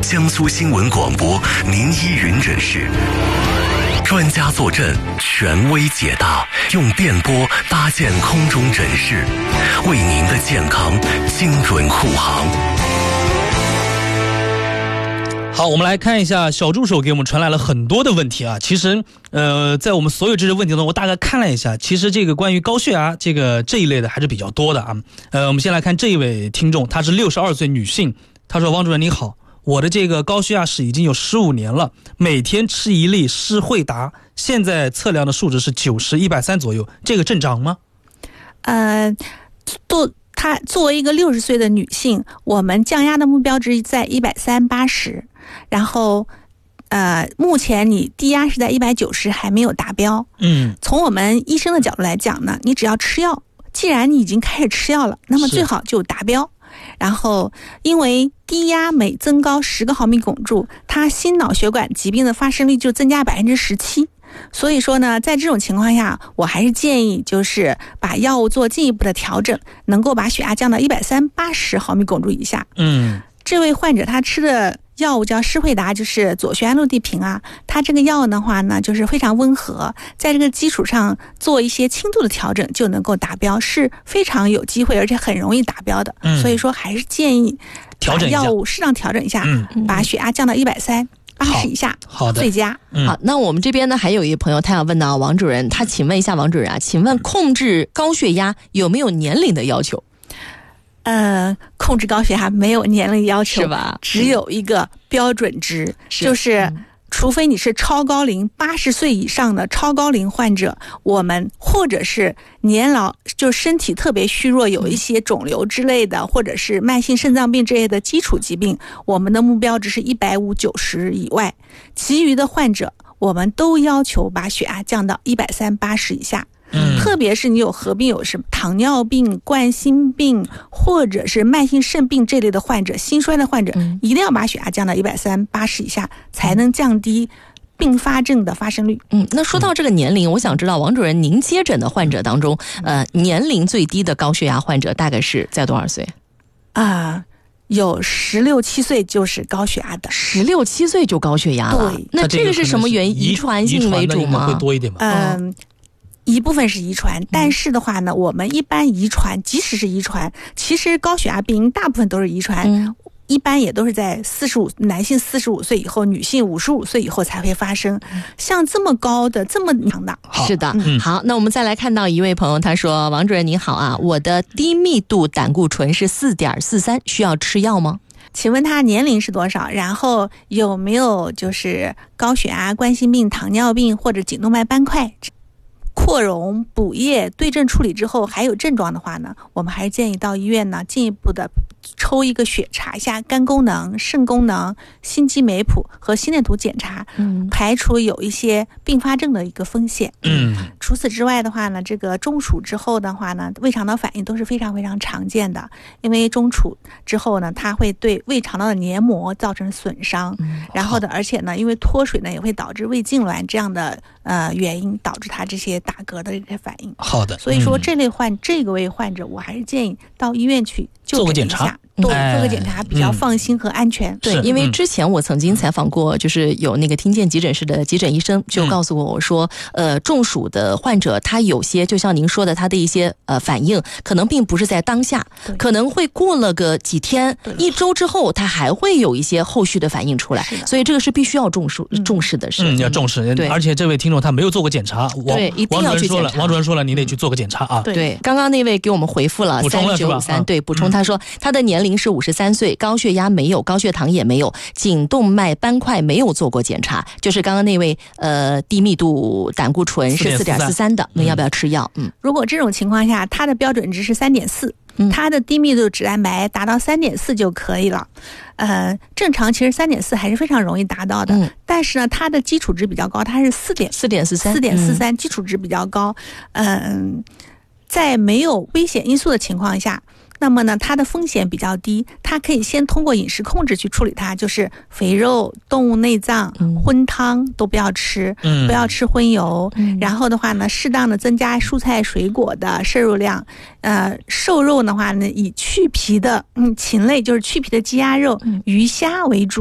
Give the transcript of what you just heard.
江苏新闻广播名医云诊室，专家坐镇，权威解答，用电波搭建空中诊室，为您的健康精准护航。 好，我们来看一下小助手给我们传来了很多的问题啊。其实在我们所有这些问题中，我大概看了一下，其实这个关于高血压这一类的还是比较多的啊。我们先来看这一位听众，她是62岁女性，她说：王主任你好，我的这个高血压是已经有15年了，每天吃1粒施惠达，现在测量的数值是90、130左右，这个正常吗？ 她作为一个60岁的女性，我们降压的目标值在130/80，然后目前你低压是在190，还没有达标。从我们医生的角度来讲呢，你只要吃药，既然你已经开始吃药了，那么最好就达标。然后因为低压每增高10个毫米汞柱，它心脑血管疾病的发生率就增加17%。所以说呢，在这种情况下，我还是建议就是把药物做进一步的调整，能够把血压降到130/80毫米汞柱以下。这位患者他吃的药物叫施惠达，就是左旋氨氯地平啊，它这个药的话呢，就是非常温和，在这个基础上做一些轻度的调整就能够达标，是非常有机会，而且很容易达标的。所以说还是建议把药物适当调整一下，把血压降到130/80以下， 好的， 最佳。 好，那我们这边呢还有一个朋友，他要问到王主任，他请问一下王主任啊，请问控制高血压有没有年龄的要求？ 控制高血压没有年龄要求， 是吧？ 只有一个标准值，就是除非你是超高龄80岁以上的超高龄患者，我们或者是年老，就是身体特别虚弱，有一些肿瘤之类的，或者是慢性肾脏病这类的基础疾病，我们的目标值是150、90以外，其余的患者我们都要求把血压降到130/80以下。特别是你有合并有什么糖尿病、冠心病或者是慢性肾病这类的患者，心衰的患者，一定要把血压降到130/80以下，才能降低并发症的发生率。 那说到这个年龄，我想知道王主任您接诊的患者当中，年龄最低的高血压患者大概是在多少岁？ 有16、17岁就是高血压的 ，16、17岁就高血压了。 对， 那这个是什么原因？遗传性为主吗？ 会多一点吧。 一部分是遗传，但是的话呢，我们一般遗传，即使是遗传，其实高血压病因大部分都是遗传，一般也都是在男性45岁以后，女性55岁以后才会发生。像这么高的这么强的， 是的。好，那我们再来看到一位朋友，他说：王主任你好啊，我的低密度胆固醇是4.43，需要吃药吗？ 请问他年龄是多少？然后有没有就是高血压、冠心病、糖尿病或者颈动脉斑块？扩容、补液、对症处理之后还有症状的话呢，我们还是建议到医院呢进一步的抽一个血，查一下肝功能、肾功能、心肌酶谱和心电图检查，排除有一些并发症的一个风险。除此之外的话呢，这个中暑之后的话呢，胃肠道反应都是非常非常常见的，因为中暑之后呢，它会对胃肠道的黏膜造成损伤，然后的而且呢，因为脱水呢也会导致胃痉挛这样的原因，导致它这些打嗝的这些反应。 好的， 所以说这位患者，我还是建议到医院去做个检查。 做个检查比较放心和安全。 对，因为之前我曾经采访过，就是有那个听见急诊室的急诊医生就告诉我说，中暑的患者他有些就像您说的，他的一些反应可能并不是在当下，可能会过了个几天、1周之后，他还会有一些后续的反应出来，所以这个是必须要重视的事。 要重视。而且这位听众他没有做过检查， 对，一定要去检查。 王主任说了，你得去做个检查啊。 对，刚刚那位给我们回复了3953，对，补充他说他的年龄是53岁，高血压没有，高血糖也没有，颈动脉斑块没有做过检查，就是刚刚那位低密度胆固醇是4.43的，那要不要吃药？ 如果这种情况下，它的标准值是3.4，它的低密度脂蛋白达到3.4就可以了。正常其实3.4还是非常容易达到的，但是呢，它的基础值比较高，它是4.43，基础值比较高。在没有危险因素的情况下，那么呢，它的风险比较低，它可以先通过饮食控制去处理它，就是肥肉、动物内脏、荤汤都不要吃，不要吃荤油，然后的话呢，适当的增加蔬菜水果的摄入量，瘦肉的话呢，以去皮的禽类，就是去皮的鸡鸭肉、鱼虾为主。